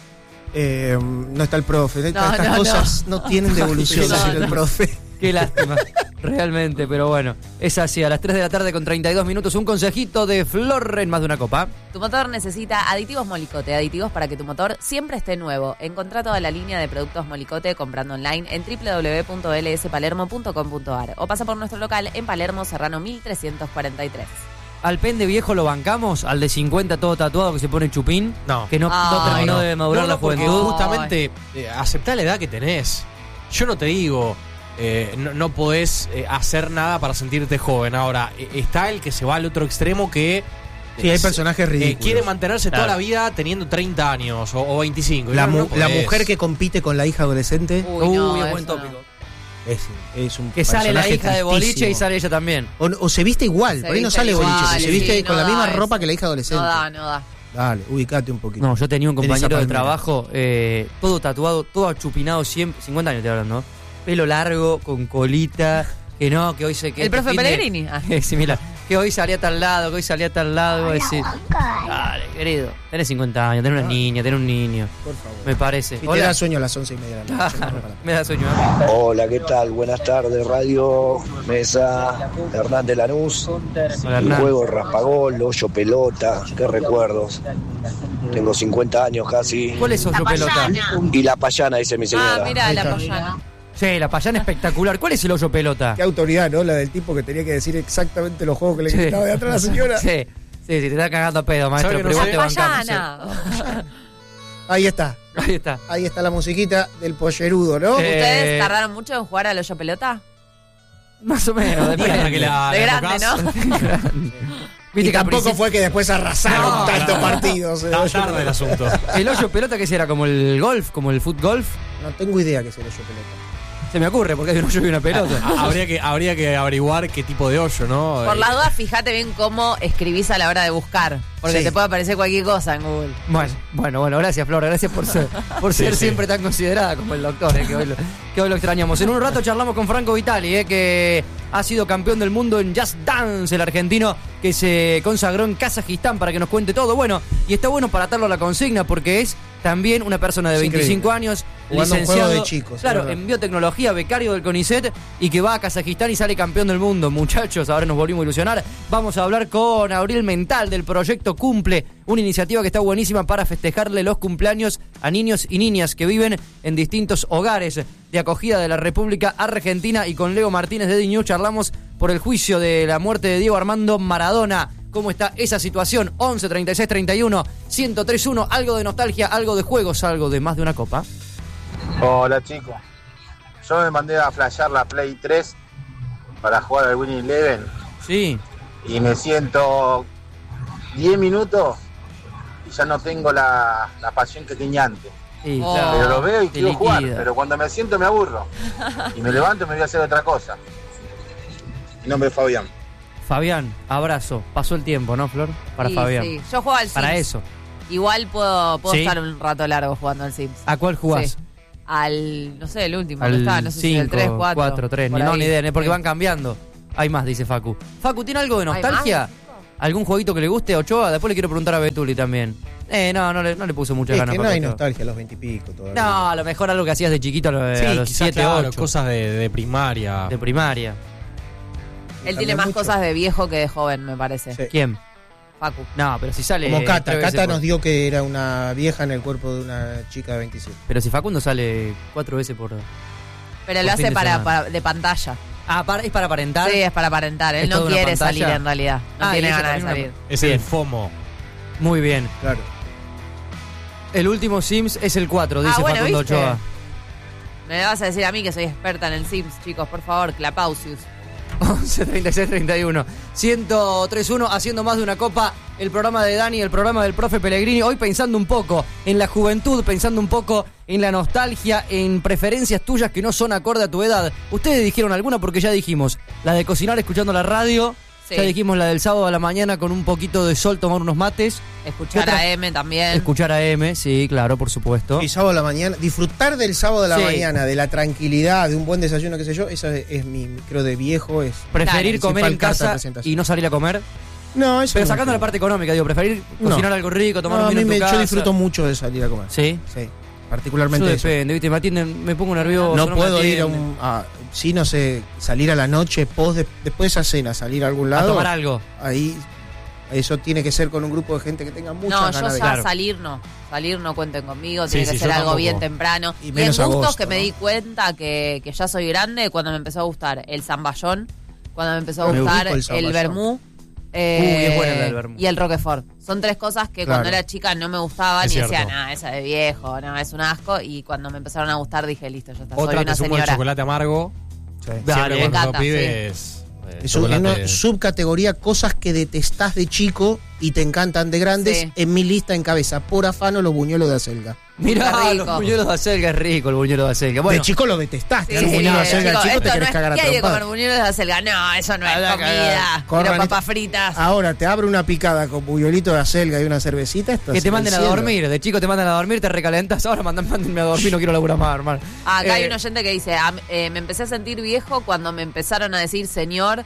No está el profe. Estas no, cosas no tienen devolución, No, decir el no. profe. Qué lástima, realmente, pero bueno. Es así, a las 3 de la tarde con 32 minutos, un consejito de Flor en Más de una Copa. Tu motor necesita aditivos Molicote, aditivos para que tu motor siempre esté nuevo. Encontrá toda la línea de productos Molicote comprando online en www.lspalermo.com.ar o pasa por nuestro local en Palermo Serrano 1343. Al pende viejo lo bancamos, al de 50 todo tatuado que se pone chupín, No. que no terminó de madurar la porque juventud. justamente aceptá la edad que tenés. Yo no te digo, no podés hacer nada para sentirte joven. Ahora, está el que se va al otro extremo que... Sí, hay personajes ridículos. quiere mantenerse toda Claro. la vida teniendo 30 años o 25. La, Y no la podés. mujer que compite con la hija adolescente Uy, no, es eso buen no. tópico. es un Que sale la personaje hija de boliche tristísimo. y sale ella también. O se viste igual, Se por ahí no viste sale igual, boliche, se viste sí, con no la misma da ropa eso. que la hija adolescente. No da. Dale, ubicate un poquito. No, yo tenía un Elisa compañero de Palmera. trabajo, todo tatuado, todo achupinado, 50 años te hablando, ¿no? Pelo largo, con colita, que no, que hoy se... Que ¿El profe fin de- Pellegrini? Ah. Es similar. Que hoy salía a tal lado, que hoy salía a tal lado, y decir, dale, querido, tenés 50 años, tenés una niña, tenés un niño, Por favor. me parece. Si te da sueño a las 11:30 de la noche. Claro, no, para. me da sueño. ¿eh? Hola, ¿qué tal? Buenas tardes, Radio Mesa, Hernán de Lanús. Hola, El Hernán. juego raspagol, hoyo pelota, qué recuerdos. Tengo 50 años casi. ¿Cuál es hoyo pelota? Y la payana, dice mi señora. Ah, mira, Ahí la está. pollana. Sí, la payana espectacular. ¿Cuál es el hoyo pelota? Qué autoridad, ¿no? La del tipo que tenía que decir exactamente los juegos que le gritaba de atrás a la señora. Sí, te está cagando a pedo, maestro, ¿Sabe que pero no igual te La bancamos. payana. Ahí está. Ahí está. Ahí está la musiquita del pollerudo, ¿no? ¿Ustedes tardaron mucho en jugar al hoyo pelota? Más o menos, depende. Hasta que la De grande, tocás. ¿no? Y Viste que al tampoco principio- fue que después arrasaron No, tantos no. partidos. Está tarde el asunto. El hoyo pelota, ¿qué será? ¿Como el golf? ¿Como el foot golf? No tengo idea qué es el hoyo pelota. Se me ocurre, porque hay un hoyo y una pelota. Habría que averiguar qué tipo de hoyo, ¿no? Por las dudas, fíjate bien cómo escribís a la hora de buscar. Porque Sí. te puede aparecer cualquier cosa en Google. Bueno, gracias, Flor. Gracias por ser Sí. siempre tan considerada como el doctor, que hoy lo extrañamos. En un rato charlamos con Franco Vitali, que ha sido campeón del mundo en Just Dance, el argentino que se consagró en Kazajistán, para que nos cuente todo. Bueno, y está bueno para atarlo a la consigna porque es también una persona de Es 25 increíble. años, Jugando un juego de chicos. Claro, en biotecnología, becario del CONICET y que va a Kazajistán y sale campeón del mundo. Muchachos, ahora nos volvimos a ilusionar. Vamos a hablar con Abril Mental del proyecto Cumple, una iniciativa que está buenísima para festejarle los cumpleaños a niños y niñas que viven en distintos hogares de acogida de la República Argentina. Y con Leo Martínez de DNews charlamos por el juicio de la muerte de Diego Armando Maradona. ¿Cómo está esa situación? 11 36 31 1031. Algo de nostalgia, algo de juegos, algo de más de una copa. Hola chicos, yo me mandé a flashear la Play 3 para jugar al Winning Eleven. Sí. Y me siento 10 minutos y ya no tengo la pasión que tenía antes. Sí, claro. Pero lo veo y Te quiero jugar, liquida. pero cuando me siento me aburro. Y me levanto y me voy a hacer otra cosa. Mi nombre es Fabián. Fabián, abrazo. Pasó el tiempo, ¿no, Flor? Para Sí, Fabián. sí. Yo juego al Sims. Para eso. Igual puedo ¿Sí? estar un rato largo jugando al Sims. ¿A cuál jugás? Sí. Al, no sé, el último. Al que está, no sé si el 3, 4. 3. No, ni idea, porque van cambiando. Hay más, dice Facu. Facu, ¿tiene algo de nostalgia? ¿Algún jueguito que le guste a Ochoa? Después le quiero preguntar a Betuli también. No le puso muchas ganas. Es que no Facu, hay Ochoa. nostalgia a los 20 y pico todavía. No, a lo mejor algo que hacías de chiquito a los quizás, 7, claro, 8. cosas de primaria. De primaria. Él tiene más cosas de viejo que de joven, me parece. Sí. ¿Quién? Facu. No, pero si sale. Como Cata. 3 veces Cata por- nos dio que era una vieja en el cuerpo de una chica de 27. Pero si Facundo sale 4 veces por. Pero Por lo fin hace de para semana. de pantalla. Ah, ¿es para aparentar? Sí, es para aparentar. Él ¿Es no toda una quiere pantalla? salir en realidad. No Ah, y tiene ella ganas de también salir. Es Bien. el FOMO. Muy bien. Claro. El último Sims es el 4, dice bueno, Facundo ¿viste? Ochoa. Me vas a decir a mí que soy experta en el Sims, chicos, por favor, Clapausius. 11 36 31 1031, haciendo más de una copa. El programa de Dani, el programa del profe Pellegrini. Hoy pensando un poco en la juventud, pensando un poco en la nostalgia, en preferencias tuyas que no son acorde a tu edad. Ustedes dijeron alguna porque ya dijimos la de cocinar escuchando la radio. Sí. Ya dijimos la del sábado a la mañana con un poquito de sol, tomar unos mates. Escuchar ¿Qué otra? a M también. Escuchar a M, sí, claro, por supuesto. Y sábado a la mañana, disfrutar del sábado a la Sí. mañana, de la tranquilidad, de un buen desayuno, qué sé yo, esa es mi, creo, de viejo. Es Preferir Claro. comer en Principal carta de casa presentación. y no salir a comer. No, eso Pero no sacando creo. la parte económica, digo, preferir No. cocinar algo rico, tomar No, un a vino mí en tu casa. yo disfruto mucho de salir a comer. ¿Sí? Sí, particularmente Yo eso. depende, ¿viste? Me atienden, me pongo nervioso. No me puedo ir atienden. sí, no sé, salir a la noche, después de esa cena, salir a algún A lado. tomar algo. Ahí, eso tiene que ser con un grupo de gente que tenga muchas No, yo ganas de ya salir no cuenten conmigo, Sí, tiene que sí, ser yo algo tampoco. bien temprano. Y Y en menos gustos agosto, que me ¿no? di cuenta que ya soy grande cuando me empezó a gustar el zamballón, cuando me empezó a Me gustar ubico el el zamballón. vermú. es buena la del vermú. Y el Roquefort. Son 3 cosas que Claro. cuando era chica no me gustaban Es y decía, cierto. nada, esa de viejo, no, es un asco. Y cuando me empezaron a gustar dije, listo, ya está, Otra soy que una sumo el señora. chocolate amargo. Sí. Siempre Dale, cuando me encanta, sos pibes. Es una subcategoría cosas que detestás de chico y te encantan de grandes. Sí. En mi lista encabeza por afano los buñuelos de acelga. Mirá, Qué los rico. buñuelos de acelga es rico, el buñuelo de acelga. Bueno, De chico lo detestaste. Sí, el buñuelo de acelga chico, chico esto te querés no es- cagar a ¿qué hay de trompadas. comer buñuelos de acelga? No, eso no es Anda a comida. cagar. Quiero Corran, papas fritas. Ahora te abre una picada con buñuelito de acelga y una cervecita. Esto que es te el manden a cielo. dormir. De chico te mandan a dormir, te recalentas. Ahora mándenme a dormir, no quiero laburar más, hermano. Acá hay un oyente que dice, me empecé a sentir viejo cuando me empezaron a decir señor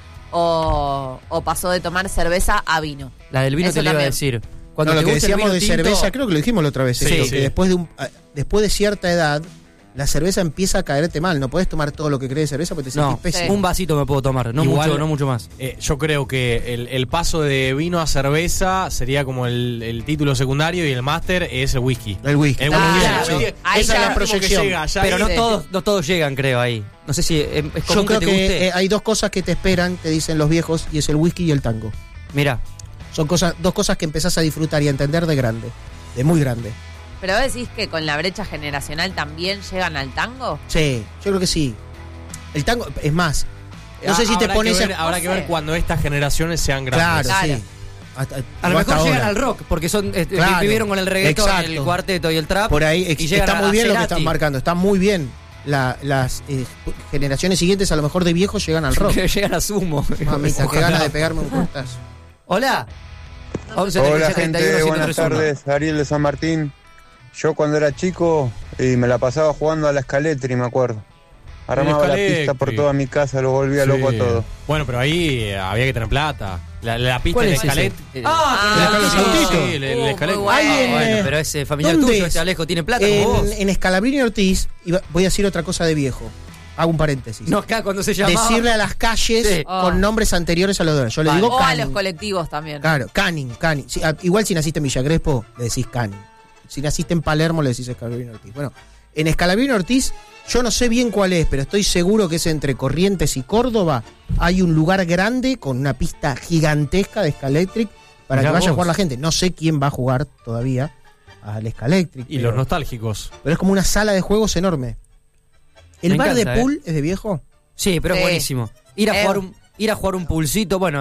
o pasó de tomar cerveza a vino. La del vino Eso te lo iba a también. decir. No, Cuando lo te que gusta el decíamos vino de tinto, cerveza, creo que lo dijimos la otra vez. Sí, esto, sí. que después de cierta edad, la cerveza empieza a caerte mal. No podés tomar todo lo que crees de cerveza porque te No, sentís pésimo. un vasito me puedo tomar, no Igual- mucho, no mucho más. Yo creo que el paso de vino a cerveza sería como el título secundario y el máster es el whisky. El whisky. El Está whisky, muy Claro. bien, sí. sí. Ahí Esa ya es la como que proyección. llega, ya Pero es- no todos llegan, creo, ahí. No sé si es Yo común creo que te que guste. hay dos cosas que te esperan, te dicen los viejos, y es el whisky y el tango. Mira, Son dos cosas que empezás a disfrutar y a entender de grande, de muy grande. Pero vos decís que con la brecha generacional también llegan al tango. Sí, yo creo que sí. El tango, es más, no sé si te Habrá pones que ver, a... habrá que ver cuando estas generaciones sean grandes. Claro, Claro. sí. Hasta- a lo hasta mejor llegan ahora. al rock, porque son Claro, vivieron con el reggaetón, exacto. el cuarteto y el trap. Por ahí y llegan está a muy bien lo que Cerati. están marcando, está muy bien. Las generaciones siguientes a lo mejor de viejos llegan al rock. Que llegan a sumo. Mamita, qué ganas de pegarme un cortazo. Hola. 11 Hola 36 gente, 31 buenas 131. tardes, Ariel de San Martín. Yo cuando era chico me la pasaba jugando a la escaletri, me acuerdo. Armaba la escaletri. pista por toda mi casa, lo volvía Sí. loco a todo. Bueno, pero ahí había que tener plata. La pista ¿Cuál de es ese? Escalet. El Saltito. Sí, el Escalet. Bueno, pero ese familiar ¿dónde tuyo, es? ese Alejo, tiene plata como vos. En Scalabrini Ortiz, voy a decir otra cosa de viejo. Hago un paréntesis. No, acá cuando se llamaba... Decirle a las calles Sí. con nombres anteriores a los de. Yo le digo O a Canning. los colectivos también. Claro, Canning. Sí, igual si naciste en Villa Crespo, le decís Canning. Si naciste en Palermo, le decís Scalabrini Ortiz. Bueno, en Scalabrini Ortiz, yo no sé bien cuál es, pero estoy seguro que es entre Corrientes y Córdoba. Hay un lugar grande con una pista gigantesca de Scalectric para Mirá que vaya vos. a jugar la gente. No sé quién va a jugar todavía al Scalectric. Y los nostálgicos. Pero es como una sala de juegos enorme. ¿El Me bar encanta, de pool es de viejo? Sí, pero es Sí. buenísimo. Ir a jugar un pulsito, bueno,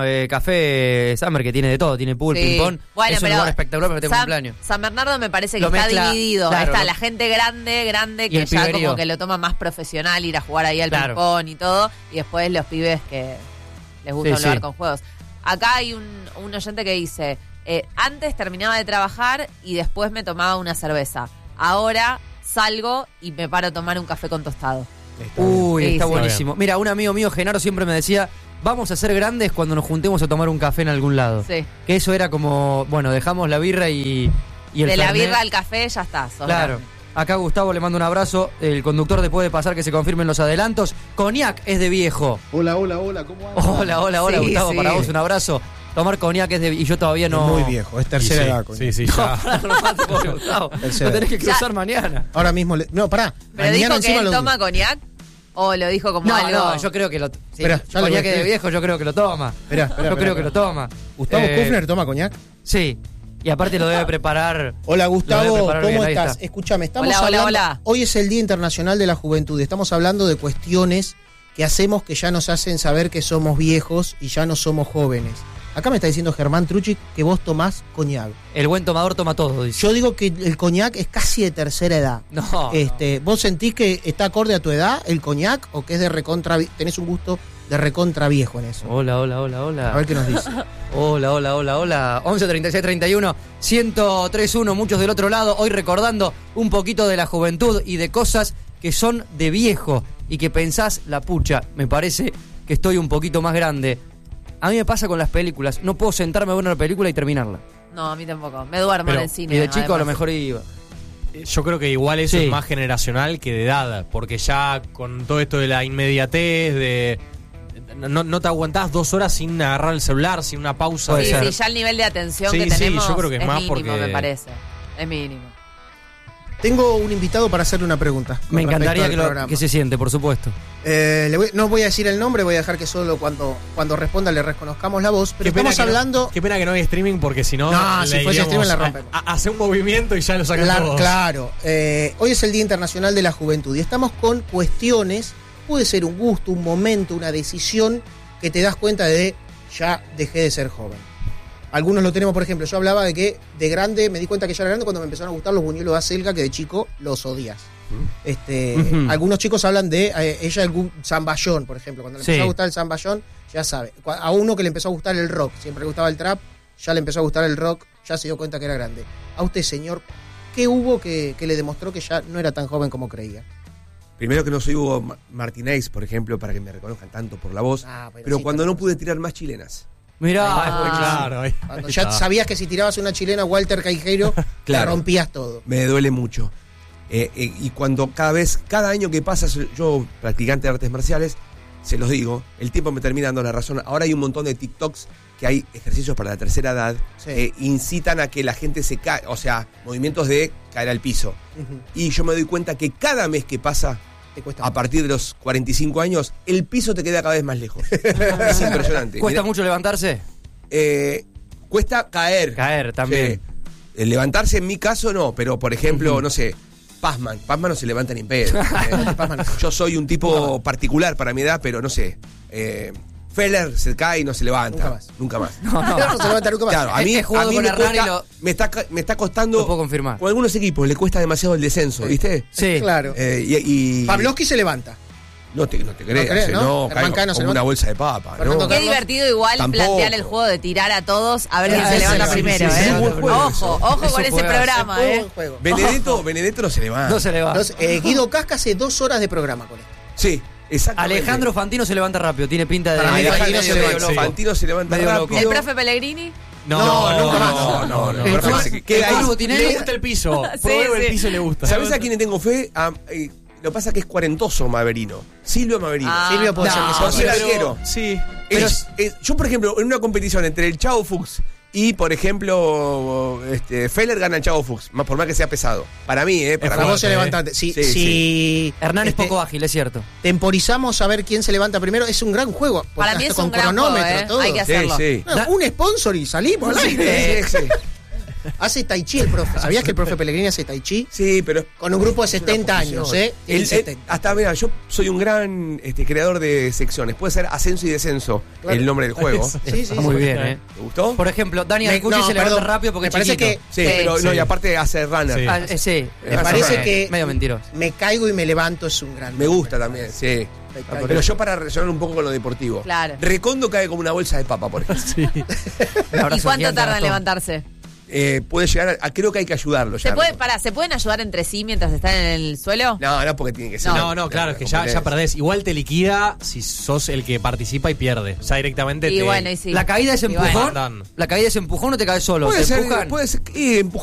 Café Summer, que tiene de todo, tiene pool, Sí. ping-pong. Bueno, es un pero lugar espectacular para meter cumpleaños. San Bernardo me parece que Lo está mezcla, dividido. claro, Está lo- la gente grande, Y que el ya piberío. como que lo toma más profesional, ir a jugar ahí al Claro. ping-pong y todo. Y después los pibes que les gusta Sí, un lugar sí. con juegos. Acá hay un oyente que dice, antes terminaba de trabajar y después me tomaba una cerveza. Ahora salgo y me paro a tomar un café con tostado. Uy, Sí, está sí. buenísimo. Mira, un amigo mío, Genaro, siempre me decía, vamos a ser grandes cuando nos juntemos a tomar un café en algún lado. Sí. Que eso era como, bueno, dejamos la birra y el De la Fernet. birra al café ya está. sos Claro. grande. Acá Gustavo le manda un abrazo. El conductor te puede pasar que se confirmen los adelantos. Cognac es de viejo. Hola, ¿cómo andas? Hola, Sí, Gustavo, sí. para vos un abrazo. Tomar cognac es de y yo todavía no. Muy viejo, es tercera Y sí, edad. coño. Sí, sí, ya. No, mate, pobre Gustavo. Tercera. Lo tenés que cruzar Ya. mañana. Ahora mismo. No, pará. ¿Pero Mañana dijo que encima él lo- toma cognac? ¿O lo dijo como algo? yo creo que lo. Sí, Espera, ya lo voy a cognac es de escribir. viejo, yo creo que lo toma. Espera, Yo creo que lo toma. Gustavo Kufner toma coñac. Sí. Y aparte lo debe preparar. Hola Lo Gustavo, debe preparar ¿cómo bien, ahí estás? está. Escúchame, estamos Hola, hola, hablando. hola. Hoy es el Día Internacional de la Juventud. Estamos hablando de cuestiones que hacemos que ya nos hacen saber que somos viejos y ya no somos jóvenes. Acá me está diciendo Germán Truchic que vos tomás coñac. El buen tomador toma todo, dice. Yo digo que el coñac es casi de tercera edad. No. ¿Vos sentís que está acorde a tu edad el coñac o que es de recontra, tenés un gusto de recontra viejo en eso? Hola, hola, hola, hola. A ver qué nos dice. Hola, hola, hola, hola. 11 36 31 1031. Muchos del otro lado. Hoy recordando un poquito de la juventud y de cosas que son de viejo y que pensás, la pucha, me parece que estoy un poquito más grande. A mí me pasa con las películas. No puedo sentarme a ver una película y terminarla. No, a mí tampoco. Me duermo Pero- en el cine. Y de chico a lo además. mejor iba. Yo creo que igual eso Sí. es más generacional que de edad, porque ya con todo esto de la inmediatez, de no te aguantás 2 horas sin agarrar el celular, sin una pausa. Sí, de sí, ya el nivel de atención Sí, que sí, tenemos yo creo que es más mínimo, porque- me parece. Es mínimo. Tengo un invitado para hacerle una pregunta. con Me respecto encantaría al programa. que se siente, por supuesto. No voy a decir el nombre, voy a dejar que solo cuando responda le reconozcamos la voz. Pero Qué pena estamos que no- hablando. Qué pena que no hay streaming, porque si no. No, le si fuese diríamos, streaming la rompemos. Hace un movimiento y ya lo sacan todos. Claro, hoy es el Día Internacional de la Juventud y estamos con cuestiones, puede ser un gusto, un momento, una decisión que te das cuenta de ya dejé de ser joven. Algunos lo tenemos, por ejemplo, yo hablaba de que de grande, me di cuenta que ya era grande cuando me empezaron a gustar los buñuelos de acelga, que de chico los odias. Ujú. Algunos chicos hablan de ella algún zamballón, por ejemplo, cuando le Sí. empezó a gustar el zamballón, ya sabe. A uno que le empezó a gustar el rock, siempre le gustaba el trap, ya le empezó a gustar el rock, ya se dio cuenta que era grande. A usted, señor, ¿qué hubo que le demostró que ya no era tan joven como creía? Primero que no soy Hugo Martínez, por ejemplo, para que me reconozcan tanto por la voz, pero sí, cuando no pude tirar más chilenas. Mirá, claro. Cuando ya sabías que si tirabas una chilena Walter Caijeiro, Claro. la rompías todo. Me duele mucho. Y cuando cada año que pasa, yo, practicante de artes marciales, se los digo, el tiempo me termina dando la razón. Ahora hay un montón de TikToks que hay ejercicios para la tercera edad, incitan a que la gente se caiga, o sea, movimientos de caer al piso. Y yo me doy cuenta que cada mes que pasa, a partir de los 45 años, el piso te queda cada vez más lejos. Es impresionante. ¿Cuesta Mirá, mucho levantarse? cuesta caer. Caer también. Sí. El levantarse en mi caso no, pero por ejemplo, no sé, Pazman no se levanta ni en pedo. Yo soy un tipo particular para mi edad, pero no sé. Feller se cae y no se levanta. Nunca más. No se levanta nunca más. Claro, a mí, He jugado a mí con me, Hernán y cuesta, me está costando. Lo puedo confirmar. Con algunos equipos le cuesta demasiado el descenso, ¿viste? Sí. Claro. Y Pavlovsky se levanta. no te creas, crees, ¿no? no, Herman caigo Cano se como una levanta. bolsa de papa. Fernando ¿no? Qué divertido igual Tampoco. plantear el juego de tirar a todos a ver quién se Sí, levanta sí, primero, sí, sí, ¿eh? es un buen juego eso. Ojo Es con un ese juegazo. programa, Muy ¿eh? buen juego. Benedetto no se levanta. No se levanta. Entonces, Guido Casca hace 2 horas de programa con esto. Sí, Exactamente. Alejandro Fantino se levanta rápido, tiene pinta de... Fantino se levanta rápido. ¿El profe Pellegrini? No, nunca más. No. Le gusta el piso. Prueba el piso y le gusta. ¿Sabés a quién le tengo fe? Lo que pasa es que es cuarentoso Maverino. Silvio Maverino. Silvio puede ser que sea arquero. Sí. Yo, por ejemplo, en una competición entre el Chavo Fuchs y, por ejemplo, Feller gana el Chavo Fuchs, por más que sea pesado. Para mí, para vos se levantante. Si Hernán es poco ágil, es cierto. Temporizamos a ver quién se levanta primero, es un gran juego. Para mí es con un gran cronómetro, juego, todo. Hay que hacerlo. Un sponsor y salimos al aire. Sí. Hace tai chi el profe. ¿Sabías que el profe Pellegrini hace tai chi? Sí, pero... Con un grupo de 70 años, hasta, mira, yo soy un gran creador de secciones. Puede ser ascenso y descenso el nombre del juego. Sí. Muy bien, ¿Te gustó? Por ejemplo, Dani Alcucci se levanta rápido porque me parece que... y aparte hace runner. Me parece que... Medio mentiroso. Me caigo y me levanto es un gran... Me gusta también, sí. Pero yo para relacionar un poco con lo deportivo. Claro. Recondo cae como una bolsa de papa, por ejemplo. ¿Y cuánto tarda en levantarse? Puede llegar creo que hay que ayudarlo ya. ¿Se pueden ayudar entre sí mientras están en el suelo? No, porque tiene que ser. No, claro, es que ya perdés. Igual te liquida si sos el que participa y pierde. Ya directamente y bueno, y sí. ¿La caída es empujón? ¿La caída es empujón o te caes solo? Puede ¿Te ser, empujan? Puede ser,